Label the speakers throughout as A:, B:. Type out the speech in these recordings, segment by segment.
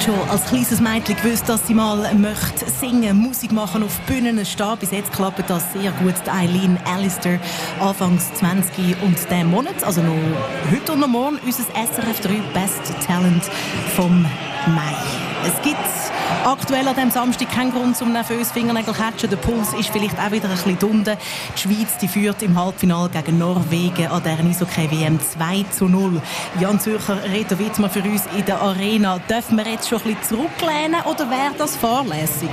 A: schon als kleines Mädchen gewusst, dass sie mal möchte singen, Musik machen, auf Bühnen stehen. Bis jetzt klappt das sehr gut. Die Eileen Allister, anfangs 20 und diesen Monat, also noch heute und noch morgen, unser SRF 3 Best Talent vom Mai. Es gibt aktuell an diesem Samstag keinen Grund zum nervös Fingernägel catchen. Der Puls ist vielleicht auch wieder ein bisschen drunter. Die Schweiz die führt im Halbfinale gegen Norwegen an der Eishockey-WM 2:0. Jan Zürcher, Reto Wittmer für uns in der Arena. Dürfen wir jetzt schon ein bisschen zurücklehnen oder wäre das fahrlässig?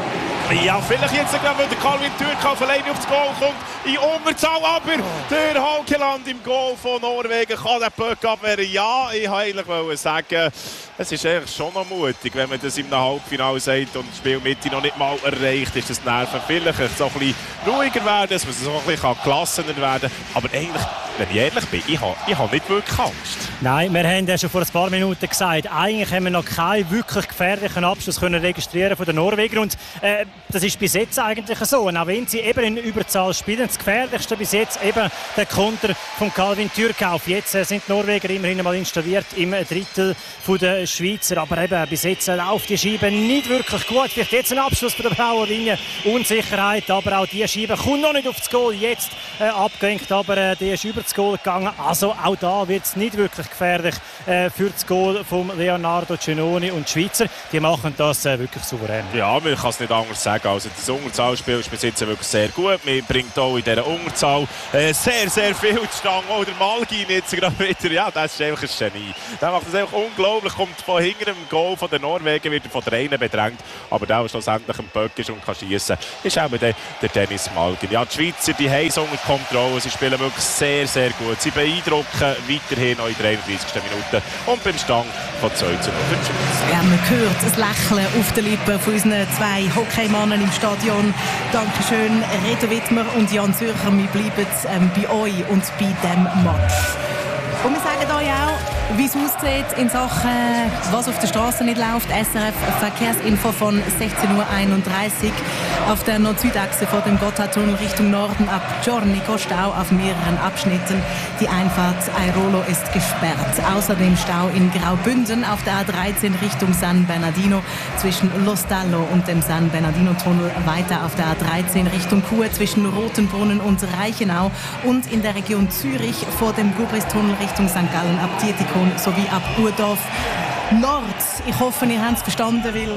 B: Ja, vielleicht jetzt gerade, weil der Calvin Türkhoff alleine aufs Goal kommt, in Unterzahl, aber der Haukeland im Goal von Norwegen kann den Puck abwehren. Ja, ich wollte eigentlich sagen, es ist eigentlich schon noch mutig, wenn man das im Halbfinale sagt und das Spiel Mitte noch nicht mal erreicht, ist das Nerven vielleicht so ein bisschen ruhiger werden, dass man so ein bisschen gelassener werden kann. Aber eigentlich, wenn ich ehrlich bin, ich habe nicht wirklich Angst.
C: Nein, wir haben ja schon vor ein paar Minuten gesagt, eigentlich haben wir noch keinen wirklich gefährlichen Abschluss können registrieren von den Norwegern. Und das ist bis jetzt eigentlich so. Und auch wenn sie eben in Überzahl spielen, das Gefährlichste bis jetzt eben der Konter von Calvin Türkhoff. Jetzt sind die Norweger immerhin mal installiert im Drittel der Schweizer. Aber eben bis jetzt läuft die Scheibe nicht wirklich gut. Vielleicht jetzt ein Abschluss von der blauen Linie. Unsicherheit, aber auch die Scheibe kommt noch nicht aufs Goal. Jetzt abgelenkt, aber die ist über das Goal gegangen. Also auch da wird es nicht wirklich gefährlich für das Goal von Leonardo Cenoni. Und die Schweizer, die machen das wirklich souverän.
B: Ja, man kann es nicht anders sagen. Also das Unterzahlspiel ist bis jetzt wirklich sehr gut. Man bringt auch in dieser Unterzahl sehr, sehr viel zustande. Auch der Malgin jetzt gerade wieder. Ja, das ist einfach ein Genie. Der macht das einfach unglaublich. Kommt von hinter dem Goal von den Norwegen, wird von der einen bedrängt. Aber der, der schlussendlich im Böck ist und kann schiessen, ist auch der Dennis Malgin. Ja, die Schweizer, die haben es unter Kontrolle. Sie spielen wirklich sehr, sehr gut. Sie beeindrucken weiterhin noch in der 31. Minute. Und beim Stand von 2:0 für die Schweiz.
A: Ja, man hört ein Lächeln auf den Lippen von unseren zwei Hockeymannen im Stadion. Dankeschön, Reto Wittmer und Jan Zürcher. Wir bleiben bei euch und bei diesem Match. Und wir sagen euch auch, wie es aussieht in Sachen, was auf der Straße nicht läuft. SRF Verkehrsinfo von 16:31 Uhr. Auf der Nord-Süd-Achse vor dem Gotthardtunnel Richtung Norden ab Giornico Stau auf mehreren Abschnitten. Die Einfahrt Airolo ist gesperrt. Außerdem Stau in Graubünden auf der A13 Richtung San Bernardino zwischen Lo Stallo und dem San Bernardino-Tunnel. Weiter auf der A13 Richtung Chur zwischen Rotenbrunnen und Reichenau. Und in der Region Zürich vor dem Gubris-Tunnel Richtung St. Gallen ab Dietikon sowie ab Urdorf Nord. Ich hoffe, ihr habt es verstanden, weil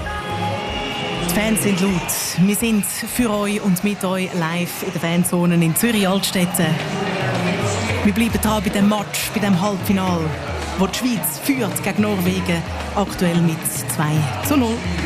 A: die Fans sind laut. Wir sind für euch und mit euch live in den Fanzonen in Zürich-Altstetten. Wir bleiben dran bei dem Match, bei dem Halbfinale, wo die Schweiz führt gegen Norwegen, aktuell mit 2:0.